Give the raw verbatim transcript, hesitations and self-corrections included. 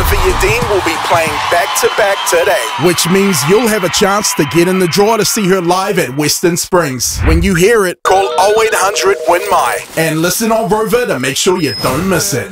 Sophia Dean will be playing back-to-back today, which means you'll have a chance to get in the draw to see her live at Western Springs. When you hear it, call oh eight hundred win my and listen on Rover to make sure you don't miss it.